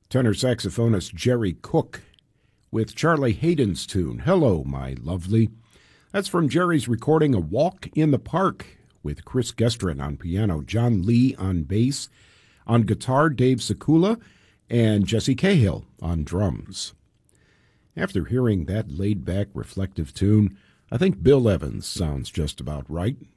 Tenor saxophonist Jerry Cook with Charlie Hayden's tune, Hello, My Lovely. That's from Jerry's recording A Walk in the Park with Chris Gestrin on piano, John Lee on bass, on guitar Dave Sekula, and Jesse Cahill on drums. After hearing that laid-back, reflective tune, I think Bill Evans sounds just about right.